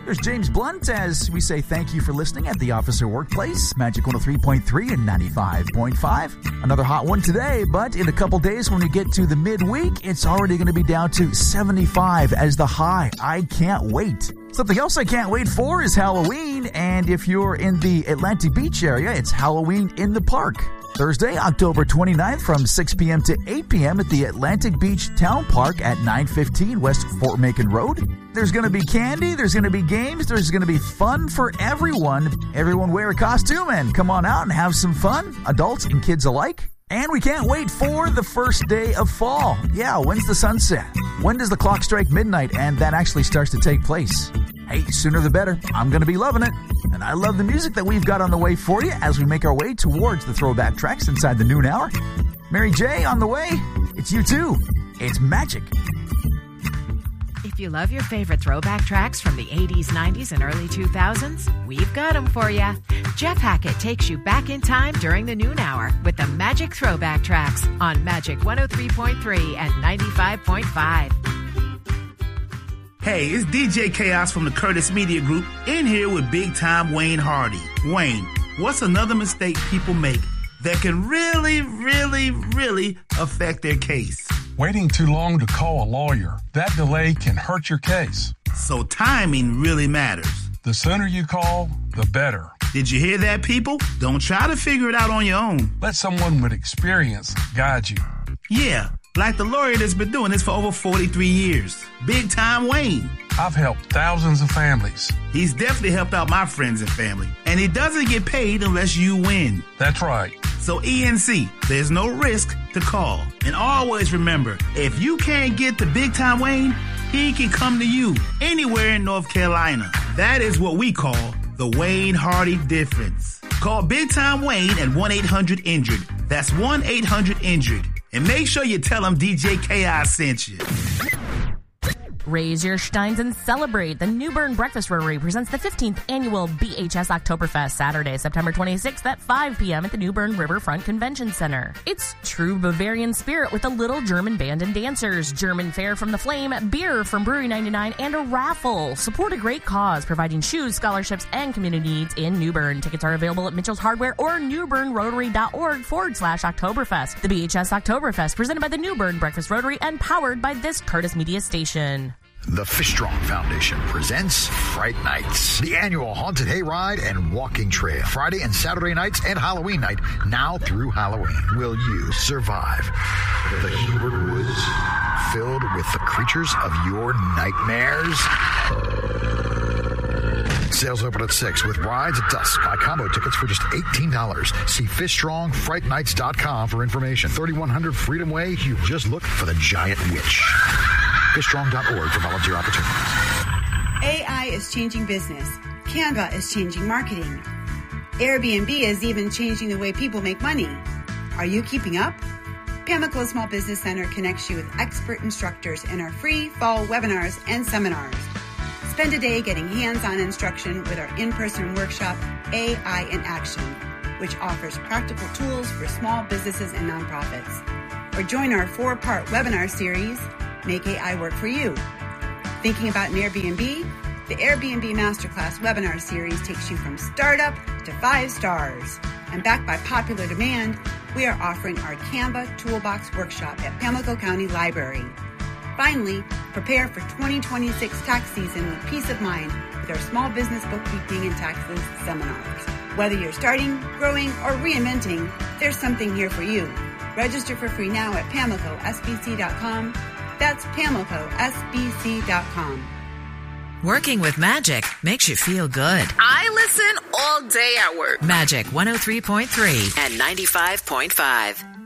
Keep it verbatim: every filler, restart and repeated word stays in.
There's James Blunt as we say thank you for listening at the Officer Workplace, Magic one oh three point three and ninety-five point five. Another hot one today, but in a couple days when we get to the midweek, it's already going to be down to seventy-five as the high. I can't wait. Something else I can't wait for is Halloween, and if you're in the Atlantic Beach area, it's Halloween in the Park. Thursday, October twenty-ninth from six p.m. to eight p.m. at the Atlantic Beach Town Park at nine fifteen West Fort Macon Road. There's going to be candy, there's going to be games, there's going to be fun for everyone. Everyone wear a costume and come on out and have some fun, adults and kids alike. And we can't wait for the first day of fall. Yeah, when's the sunset? When does the clock strike midnight and that actually starts to take place? Hey, sooner the better. I'm going to be loving it. And I love the music that we've got on the way for you as we make our way towards the throwback tracks inside the noon hour. Mary J on the way. It's you too. It's Magic. If you love your favorite throwback tracks from the eighties, nineties, and early two thousands, we've got them for you. Jeff Hackett takes you back in time during the noon hour with the Magic Throwback Tracks on Magic one oh three point three and ninety-five point five. Hey, it's D J Chaos from the Curtis Media Group in here with big time Wayne Hardy. Wayne, what's another mistake people make that can really, really, really affect their case? Waiting too long to call a lawyer. That delay can hurt your case. So timing really matters. The sooner you call, the better. Did you hear that, people? Don't try to figure it out on your own. Let someone with experience guide you. Yeah, like the lawyer that's been doing this for over forty-three years. Big time Wayne. I've helped thousands of families. He's definitely helped out my friends and family. And he doesn't get paid unless you win. That's right. So E N C, there's no risk to call. And always remember, if you can't get to Big Time Wayne, he can come to you anywhere in North Carolina. That is what we call the Wayne Hardy difference. Call Big Time Wayne at one eight hundred injured. That's one eight hundred injured. And make sure you tell him D J K I sent you. Raise your steins and celebrate. The New Bern Breakfast Rotary presents the fifteenth annual B H S Oktoberfest, Saturday, September twenty-sixth at five p.m. at the New Bern Riverfront Convention Center. It's true Bavarian spirit with a little German band and dancers, German fare from the Flame, beer from Brewery ninety-nine, and a raffle. Support a great cause, providing shoes, scholarships, and community needs in New Bern. Tickets are available at Mitchell's Hardware or newbernrotary.org forward slash Oktoberfest. The B H S Oktoberfest, presented by the New Bern Breakfast Rotary and powered by this Curtis Media station. The Fish Strong Foundation presents Fright Nights, the annual haunted hayride and walking trail. Friday and Saturday nights and Halloween night, now through Halloween. Will you survive the Hebert Woods filled with the creatures of your nightmares? Sales open at six with rides at dusk. Buy combo tickets for just eighteen dollars. See fish strong fright nights dot com for information. thirty-one hundred Freedom Way. You just look for the giant witch. fish strong dot org for volunteer opportunities. A I is changing business. Canva is changing marketing. Airbnb is even changing the way people make money. Are you keeping up? Pamlico Small Business Center connects you with expert instructors in our free fall webinars and seminars. Spend a day getting hands-on instruction with our in-person workshop, A I in Action, which offers practical tools for small businesses and nonprofits. Or join our four-part webinar series, Make A I Work for You. Thinking about an Airbnb? The Airbnb Masterclass webinar series takes you from startup to five stars. And backed by popular demand, we are offering our Canva Toolbox workshop at Pamlico County Library. Finally, prepare for twenty twenty-six tax season with peace of mind with our small business bookkeeping and taxes seminars. Whether you're starting, growing, or reinventing, there's something here for you. Register for free now at pamlico s b c dot com. That's pamlico s b c dot com. Working with Magic makes you feel good. I listen all day at work. Magic one oh three point three and ninety-five point five.